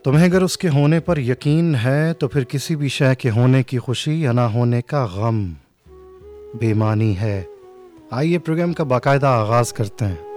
तुम्हें अगर उसके होने पर यकीन है तो फिर किसी भी शय के होने की खुशी या ना होने का गम बेमानी है। आइए प्रोग्राम का बाकायदा आगाज करते हैं।